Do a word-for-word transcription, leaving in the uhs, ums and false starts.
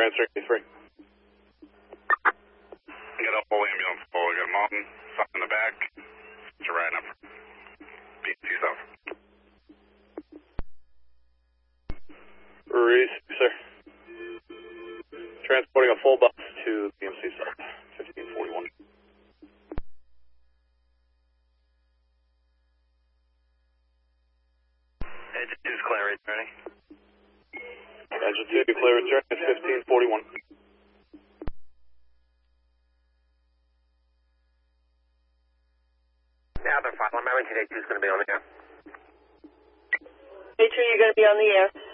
answering B three. Get a whole ambulance full. Got a mountain, something in the back. You're riding up. B C South. Receive, sir. Transporting a full bus to B M C South, fifteen forty-one. Engine two's clear, returning. Engine two, clear return at fifteen forty-one. Yeah, they're following. My engine two's going to be on the air. Make sure you're going to be on the air.